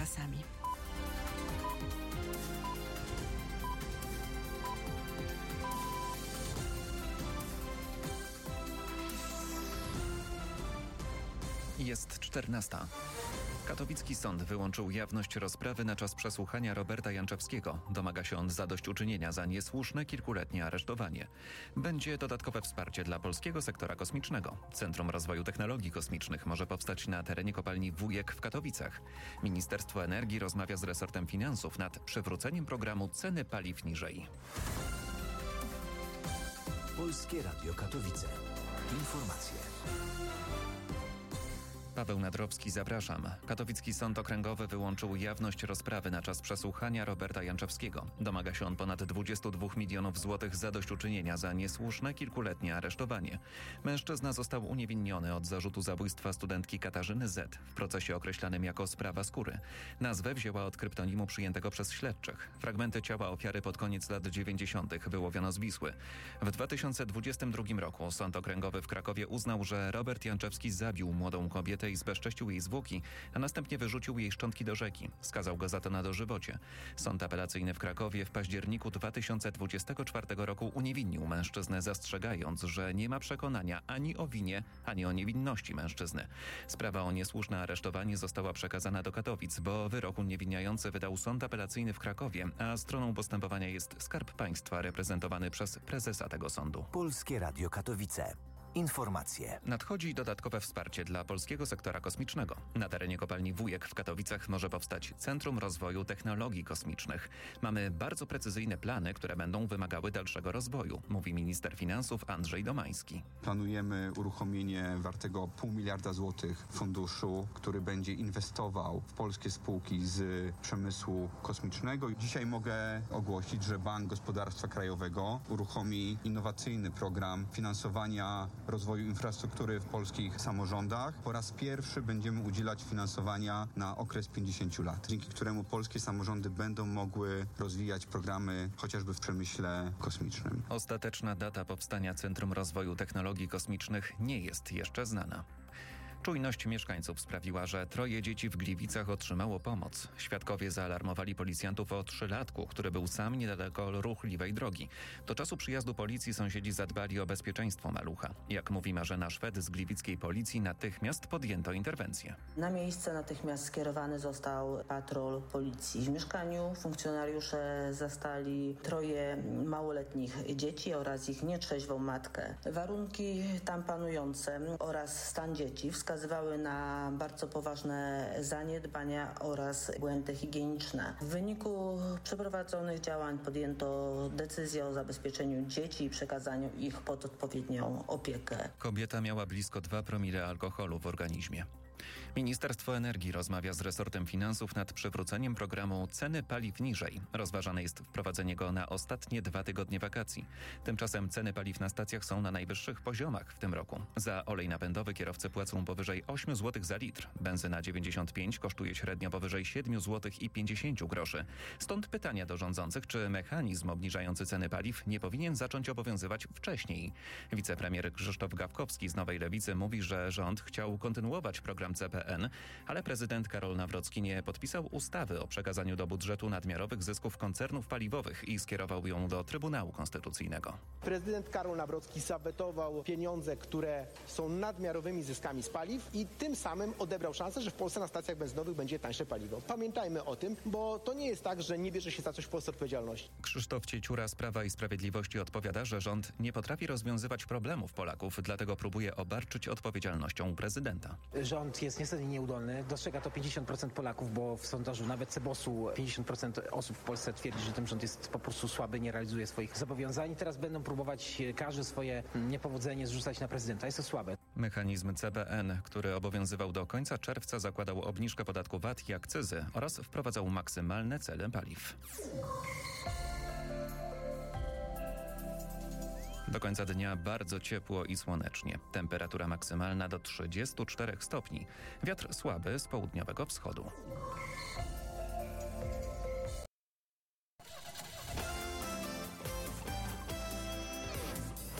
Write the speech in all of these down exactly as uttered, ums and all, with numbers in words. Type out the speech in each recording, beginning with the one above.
pasami. Jest czternasta. Katowicki sąd wyłączył jawność rozprawy na czas przesłuchania Roberta Janczewskiego. Domaga się on zadośćuczynienia za niesłuszne kilkuletnie aresztowanie. Będzie dodatkowe wsparcie dla polskiego sektora kosmicznego. Centrum Rozwoju Technologii Kosmicznych może powstać na terenie kopalni Wujek w Katowicach. Ministerstwo Energii rozmawia z resortem finansów nad przywróceniem programu Ceny paliw niżej. Polskie Radio Katowice. Informacje. Paweł Nadrowski, zapraszam. Katowicki Sąd Okręgowy wyłączył jawność rozprawy na czas przesłuchania Roberta Janczewskiego. Domaga się on ponad dwudziestu dwóch milionów złotych zadośćuczynienia za niesłuszne kilkuletnie aresztowanie. Mężczyzna został uniewinniony od zarzutu zabójstwa studentki Katarzyny Z. w procesie określanym jako sprawa skóry. Nazwę wzięła od kryptonimu przyjętego przez śledczych. Fragmenty ciała ofiary pod koniec lat dziewięćdziesiątych wyłowiono z Wisły. W dwa tysiące dwudziestym drugim roku Sąd Okręgowy w Krakowie uznał, że Robert Janczewski zabił młodą kobietę i zbezcześcił jej zwłoki, a następnie wyrzucił jej szczątki do rzeki. Skazał go za to na dożywocie. Sąd apelacyjny w Krakowie w październiku dwa tysiące dwudziestego czwartego roku uniewinnił mężczyznę, zastrzegając, że nie ma przekonania ani o winie, ani o niewinności mężczyzny. Sprawa o niesłuszne aresztowanie została przekazana do Katowic, bo wyrok uniewinniający wydał sąd apelacyjny w Krakowie, a stroną postępowania jest Skarb Państwa reprezentowany przez prezesa tego sądu. Polskie Radio Katowice. Informacje. Nadchodzi dodatkowe wsparcie dla polskiego sektora kosmicznego. Na terenie kopalni Wujek w Katowicach może powstać Centrum Rozwoju Technologii Kosmicznych. Mamy bardzo precyzyjne plany, które będą wymagały dalszego rozwoju, mówi minister finansów Andrzej Domański. Planujemy uruchomienie wartego pół miliarda złotych funduszu, który będzie inwestował w polskie spółki z przemysłu kosmicznego. Dzisiaj mogę ogłosić, że Bank Gospodarstwa Krajowego uruchomi innowacyjny program finansowania rozwoju infrastruktury w polskich samorządach. Po raz pierwszy będziemy udzielać finansowania na okres pięćdziesięciu lat, dzięki któremu polskie samorządy będą mogły rozwijać programy chociażby w przemyśle kosmicznym. Ostateczna data powstania Centrum Rozwoju Technologii Kosmicznych nie jest jeszcze znana. Czujność mieszkańców sprawiła, że troje dzieci w Gliwicach otrzymało pomoc. Świadkowie zaalarmowali policjantów o trzylatku, który był sam niedaleko ruchliwej drogi. Do czasu przyjazdu policji sąsiedzi zadbali o bezpieczeństwo malucha. Jak mówi Marzena Szwed z gliwickiej policji, natychmiast podjęto interwencję. Na miejsce natychmiast skierowany został patrol policji. W mieszkaniu funkcjonariusze zastali troje małoletnich dzieci oraz ich nietrzeźwą matkę. Warunki tam panujące oraz stan dzieci wskazują wskazywały na bardzo poważne zaniedbania oraz błędy higieniczne. W wyniku przeprowadzonych działań podjęto decyzję o zabezpieczeniu dzieci i przekazaniu ich pod odpowiednią opiekę. Kobieta miała blisko dwa promile alkoholu w organizmie. Ministerstwo Energii rozmawia z resortem finansów nad przywróceniem programu Ceny paliw niżej. Rozważane jest wprowadzenie go na ostatnie dwa tygodnie wakacji. Tymczasem ceny paliw na stacjach są na najwyższych poziomach w tym roku. Za olej napędowy kierowcy płacą powyżej ośmiu złotych za litr. Benzyna dziewięćdziesiąt pięć kosztuje średnio powyżej siedmiu złotych i pięćdziesięciu groszy. Stąd pytania do rządzących, czy mechanizm obniżający ceny paliw nie powinien zacząć obowiązywać wcześniej. Wicepremier Krzysztof Gawkowski z Nowej Lewicy mówi, że rząd chciał kontynuować program C P N, ale prezydent Karol Nawrocki nie podpisał ustawy o przekazaniu do budżetu nadmiarowych zysków koncernów paliwowych i skierował ją do Trybunału Konstytucyjnego. Prezydent Karol Nawrocki zawetował pieniądze, które są nadmiarowymi zyskami z paliw i tym samym odebrał szansę, że w Polsce na stacjach benzynowych będzie tańsze paliwo. Pamiętajmy o tym, bo to nie jest tak, że nie bierze się za coś w Polsce odpowiedzialności. Krzysztof Cieciura z Prawa i Sprawiedliwości odpowiada, że rząd nie potrafi rozwiązywać problemów Polaków, dlatego próbuje obarczyć odpowiedzialnością prezydenta. Rząd jest niestety nieudolny. Dostrzega to pięćdziesiąt procent Polaków, bo w sondażu nawet Cebosu pięćdziesiąt procent osób w Polsce twierdzi, że ten rząd jest po prostu słaby, nie realizuje swoich zobowiązań. Teraz będą próbować każde swoje niepowodzenie zrzucać na prezydenta. Jest to słabe. Mechanizm C P N, który obowiązywał do końca czerwca, zakładał obniżkę podatku V A T i akcyzy oraz wprowadzał maksymalne ceny paliw. Do końca dnia bardzo ciepło i słonecznie. Temperatura maksymalna do trzydziestu czterech stopni. Wiatr słaby z południowego wschodu.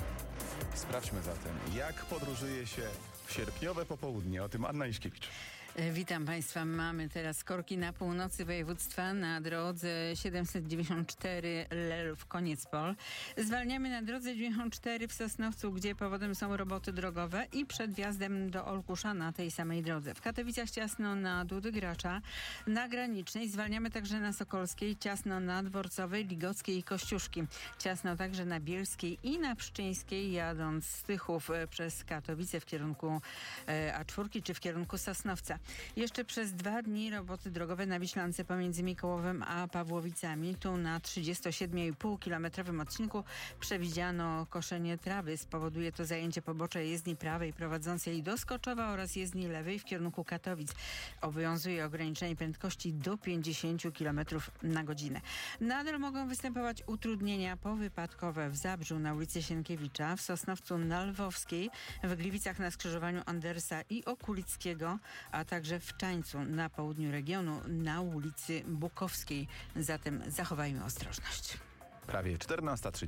Sprawdźmy zatem, jak podróżuje się w sierpniowe popołudnie. O tym Anna Iśkiewicz. Witam Państwa. Mamy teraz korki na północy województwa na drodze siedemset dziewięćdziesiąt cztery Lelów-Koniec-Pol. Zwalniamy na drodze dziewięćdziesiąt cztery w Sosnowcu, gdzie powodem są roboty drogowe i przed wjazdem do Olkusza na tej samej drodze. W Katowicach ciasno na Dudy Gracza, na Granicznej. Zwalniamy także na Sokolskiej, ciasno na Dworcowej, Ligockiej i Kościuszki. Ciasno także na Bielskiej i na Pszczyńskiej, jadąc z Tychów przez Katowice w kierunku A cztery czy w kierunku Sosnowca. Jeszcze przez dwa dni roboty drogowe na Wiślance pomiędzy Mikołowem a Pawłowicami. Tu na trzydziestosiedmiokilometrowym odcinku przewidziano koszenie trawy. Spowoduje to zajęcie pobocza jezdni prawej prowadzącej do Skoczowa oraz jezdni lewej w kierunku Katowic. Obowiązuje ograniczenie prędkości do pięćdziesiąt kilometrów na godzinę. Nadal mogą występować utrudnienia powypadkowe w Zabrzu na ulicy Sienkiewicza, w Sosnowcu na Lwowskiej, w Gliwicach na skrzyżowaniu Andersa i Okulickiego, a także w Czańcu na południu regionu na ulicy Bukowskiej. Zatem zachowajmy ostrożność. Prawie czternasta trzydzieści.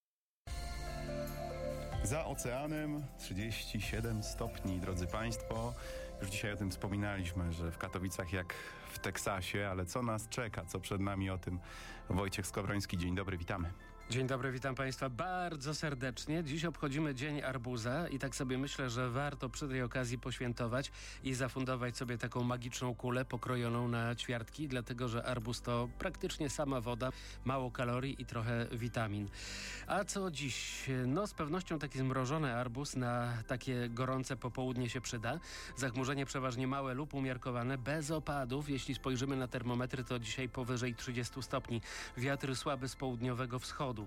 Za oceanem trzydzieści siedem stopni, drodzy Państwo. Już dzisiaj o tym wspominaliśmy, że w Katowicach jak w Teksasie, ale co nas czeka, co przed nami, o tym Wojciech Skowroński. Dzień dobry, witamy. Dzień dobry, witam Państwa bardzo serdecznie. Dziś obchodzimy Dzień Arbuza i tak sobie myślę, że warto przy tej okazji poświętować i zafundować sobie taką magiczną kulę pokrojoną na ćwiartki, dlatego że arbuz to praktycznie sama woda, mało kalorii i trochę witamin. A co dziś? No z pewnością taki zmrożony arbuz na takie gorące popołudnie się przyda. Zachmurzenie przeważnie małe lub umiarkowane, bez opadów. Jeśli spojrzymy na termometry, to dzisiaj powyżej trzydziestu stopni. Wiatr słaby z południowego wschodu.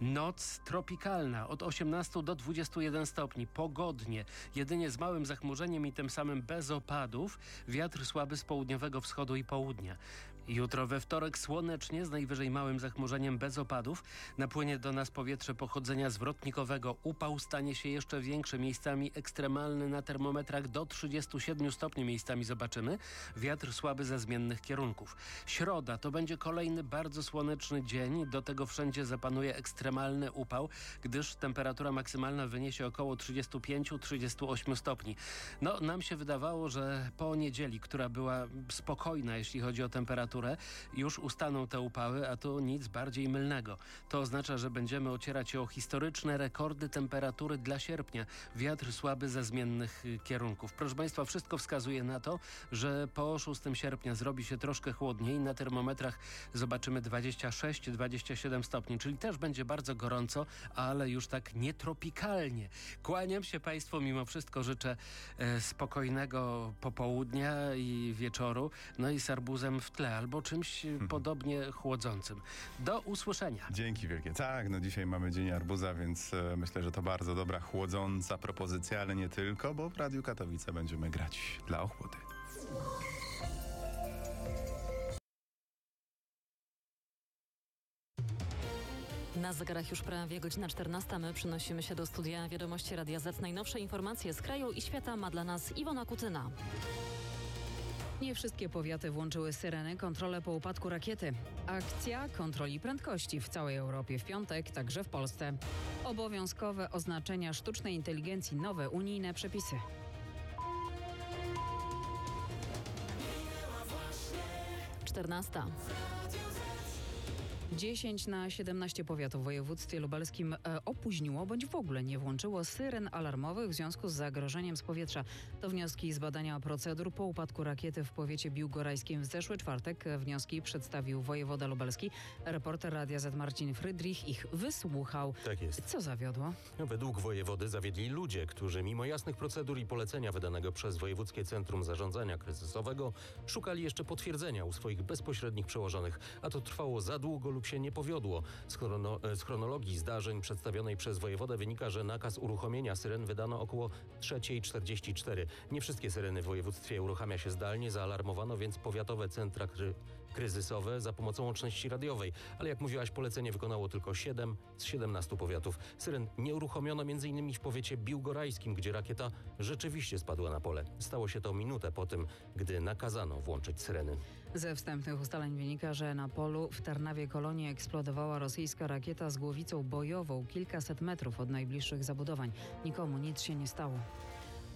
Noc tropikalna od osiemnastu do dwudziestu jeden stopni. Pogodnie, jedynie z małym zachmurzeniem i tym samym bez opadów. Wiatr słaby z południowego wschodu i południa. Jutro we wtorek słonecznie z najwyżej małym zachmurzeniem bez opadów. Napłynie do nas powietrze pochodzenia zwrotnikowego. Upał stanie się jeszcze większy, miejscami ekstremalny na termometrach do trzydziestu siedmiu stopni miejscami zobaczymy. Wiatr słaby ze zmiennych kierunków. Środa to będzie kolejny bardzo słoneczny dzień. Do tego wszędzie zapanuje ekstremalny upał, gdyż temperatura maksymalna wyniesie około trzydziestu pięciu do trzydziestu ośmiu stopni. No, nam się wydawało, że po niedzieli, która była spokojna, jeśli chodzi o temperaturę, już ustaną te upały, a to nic bardziej mylnego. To oznacza, że będziemy ocierać się o historyczne rekordy temperatury dla sierpnia. Wiatr słaby ze zmiennych kierunków. Proszę Państwa, wszystko wskazuje na to, że po szóstego sierpnia zrobi się troszkę chłodniej. Na termometrach zobaczymy dwadzieścia sześć do dwudziestu siedmiu stopni, czyli też będzie bardzo gorąco, ale już tak nietropikalnie. Kłaniam się Państwu, mimo wszystko życzę e, spokojnego popołudnia i wieczoru, no i z arbuzem w tle, albo czymś hmm. podobnie chłodzącym. Do usłyszenia. Dzięki wielkie. Tak, no dzisiaj mamy Dzień Arbuza, więc e, myślę, że to bardzo dobra, chłodząca propozycja, ale nie tylko, bo w Radiu Katowice będziemy grać dla ochłody. Na zegarach już prawie godzina czternasta. My przynosimy się do studia Wiadomości Radia Z. Najnowsze informacje z kraju i świata ma dla nas Iwona Kutyna. Nie wszystkie powiaty włączyły syreny kontrolę po upadku rakiety. Akcja kontroli prędkości w całej Europie w piątek, także w Polsce. Obowiązkowe oznaczenia sztucznej inteligencji, nowe unijne przepisy. czternasta. dziesięć na siedemnaście powiatów w województwie lubelskim e, opóźniło bądź w ogóle nie włączyło syren alarmowych w związku z zagrożeniem z powietrza. To wnioski z badania procedur po upadku rakiety w powiecie biłgorajskim w zeszły czwartek. Wnioski przedstawił wojewoda lubelski. Reporter Radia Z Marcin Frydrich ich wysłuchał. Tak jest. Co zawiodło? Według wojewody zawiedli ludzie, którzy mimo jasnych procedur i polecenia wydanego przez Wojewódzkie Centrum Zarządzania Kryzysowego szukali jeszcze potwierdzenia u swoich bezpośrednich przełożonych, a to trwało za długo lub się nie powiodło. Z, chrono, z chronologii zdarzeń przedstawionej przez wojewodę wynika, że nakaz uruchomienia syren wydano około trzecia czterdzieści cztery. Nie wszystkie syreny w województwie uruchamia się zdalnie, zaalarmowano więc powiatowe centra kry, kryzysowe za pomocą łączności radiowej, ale jak mówiłaś, polecenie wykonało tylko siedem z siedemnastu powiatów. Syren nie uruchomiono m.in. w powiecie biłgorajskim, gdzie rakieta rzeczywiście spadła na pole. Stało się to minutę po tym, gdy nakazano włączyć syreny. Ze wstępnych ustaleń wynika, że na polu w Tarnawie Kolonii eksplodowała rosyjska rakieta z głowicą bojową kilkaset metrów od najbliższych zabudowań. Nikomu nic się nie stało.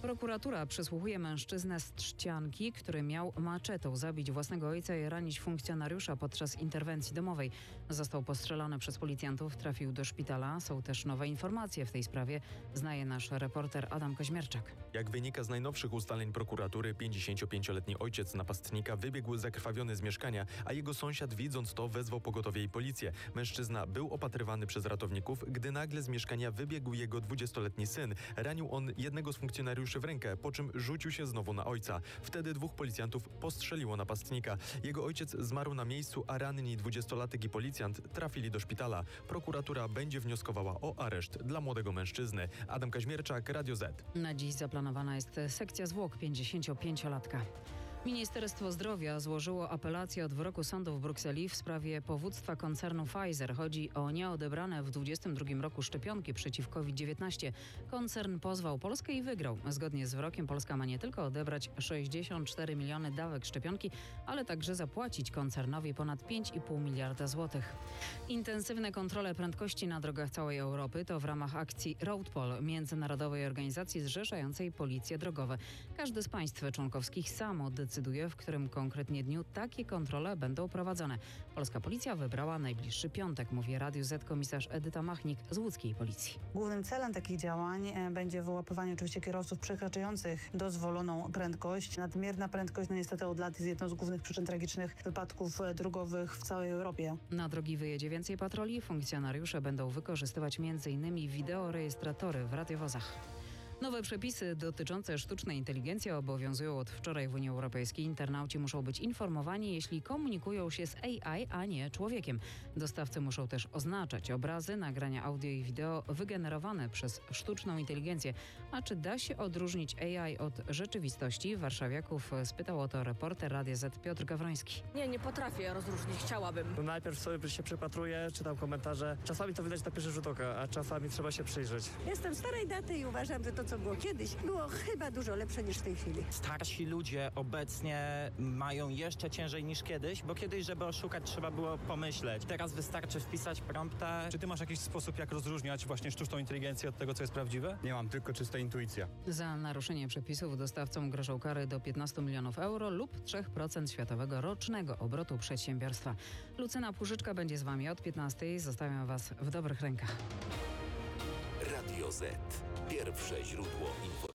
Prokuratura przesłuchuje mężczyznę z Trzcianki, który miał maczetą zabić własnego ojca i ranić funkcjonariusza podczas interwencji domowej. Został postrzelony przez policjantów, trafił do szpitala. Są też nowe informacje w tej sprawie. Znaje nasz reporter Adam Koźmierczak. Jak wynika z najnowszych ustaleń prokuratury, pięćdziesięciopięcioletni ojciec napastnika wybiegł zakrwawiony z mieszkania, a jego sąsiad, widząc to, wezwał pogotowie i policję. Mężczyzna był opatrywany przez ratowników, gdy nagle z mieszkania wybiegł jego dwudziestoletni syn. Ranił on jednego z funkcjonariuszy w rękę, po czym rzucił się znowu na ojca. Wtedy dwóch policjantów postrzeliło napastnika. Jego ojciec zmarł na miejscu, a ranni dwudziestolatek i policjant trafili do szpitala. Prokuratura będzie wnioskowała o areszt dla młodego mężczyzny. Adam Kaźmierczak, Radio Z. Na dziś zaplanowana jest sekcja zwłok pięćdziesięciopięciolatka. Ministerstwo Zdrowia złożyło apelację od wyroku sądu w Brukseli w sprawie powództwa koncernu Pfizer. Chodzi o nieodebrane w dwudziestym drugim roku szczepionki przeciw COVID dziewiętnaście. Koncern pozwał Polskę i wygrał. Zgodnie z wyrokiem Polska ma nie tylko odebrać sześćdziesiąt cztery miliony dawek szczepionki, ale także zapłacić koncernowi ponad pięć i pół miliarda złotych. Intensywne kontrole prędkości na drogach całej Europy to w ramach akcji RoadPol, międzynarodowej organizacji zrzeszającej policje drogowe. Każdy z państw członkowskich samo decyduje, decyduje, w którym konkretnie dniu takie kontrole będą prowadzone. Polska policja wybrała najbliższy piątek, mówi Radiu Z komisarz Edyta Machnik z łódzkiej policji. Głównym celem takich działań będzie wyłapywanie oczywiście kierowców przekraczających dozwoloną prędkość. Nadmierna prędkość no niestety od lat jest jedną z głównych przyczyn tragicznych wypadków drogowych w całej Europie. Na drogi wyjedzie więcej patroli. Funkcjonariusze będą wykorzystywać między innymi wideorejestratory w radiowozach. Nowe przepisy dotyczące sztucznej inteligencji obowiązują od wczoraj w Unii Europejskiej. Internauci muszą być informowani, jeśli komunikują się z A I, a nie człowiekiem. Dostawcy muszą też oznaczać obrazy, nagrania audio i wideo wygenerowane przez sztuczną inteligencję. A czy da się odróżnić A I od rzeczywistości? Warszawiaków spytał o to reporter Radia Z Piotr Gawroński. Nie, nie potrafię rozróżnić, chciałabym. No najpierw sobie się przypatruję, czytam komentarze. Czasami to widać na pierwszy rzut oka, a czasami trzeba się przyjrzeć. Jestem starej daty i uważam, że to, co było kiedyś, było chyba dużo lepsze niż w tej chwili. Starsi ludzie obecnie mają jeszcze ciężej niż kiedyś, bo kiedyś, żeby oszukać, trzeba było pomyśleć. Teraz wystarczy wpisać prompta. Czy ty masz jakiś sposób, jak rozróżniać właśnie sztuczną inteligencję od tego, co jest prawdziwe? Nie mam, tylko czysta intuicja. Za naruszenie przepisów dostawcom grożą kary do piętnastu milionów euro lub trzy procent światowego rocznego obrotu przedsiębiorstwa. Lucyna Pużyczka będzie z wami od piętnastej. Zostawiam was w dobrych rękach. Radio Z. Pierwsze źródło informacji.